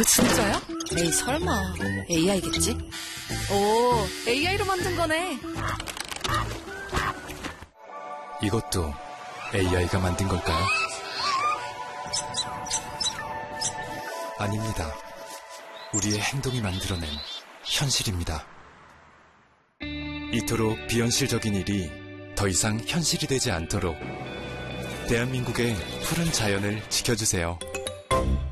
이거 진짜야? 에이, 설마. AI겠지? 오, AI로 만든 거네. 이것도 AI가 만든 걸까요? 아닙니다. 우리의 행동이 만들어낸 현실입니다. 이토록 비현실적인 일이 더 이상 현실이 되지 않도록 대한민국의 푸른 자연을 지켜주세요.